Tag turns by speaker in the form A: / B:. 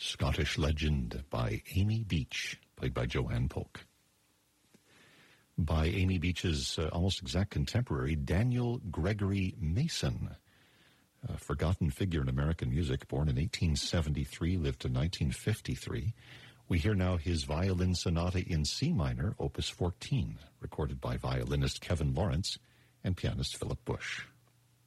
A: Scottish Legend by Amy Beach, played by Joanne Polk. By Amy Beach's almost exact contemporary, Daniel Gregory Mason, a forgotten figure in American music, born in 1873, lived to 1953. We hear now his Violin Sonata in C minor, Opus 14, recorded by violinist Kevin Lawrence and pianist Philip Bush.